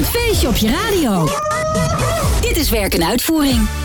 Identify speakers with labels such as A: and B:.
A: het feestje op je radio. Dit is Werk en Uitvoering.